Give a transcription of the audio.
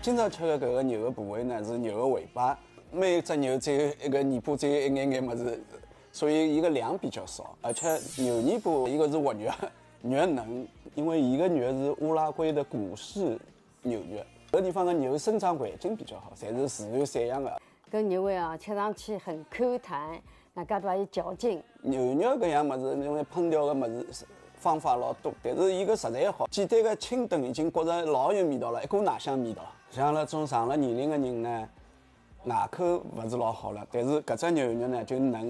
今朝吃的搿个牛的部位呢是牛的尾巴，每只牛只有一个尾巴，只有一眼眼么子，所以伊个量比较少。而且牛尾巴一个是活肉，肉嫩，因为伊个肉是乌拉圭的古式牛肉，搿地方的牛生长环境比较好，侪是自然散养的。 搿牛尾啊，吃上去很 Q 弹，那介多还有嚼劲。 牛肉搿样么子，用来烹调的么子方法老多，但是伊个食材好，简单的清炖已经觉着老有味道了，一股奶香味道。像那种上了年龄的人呢，牙口勿是老好了，但是搿只牛肉呢就嫩。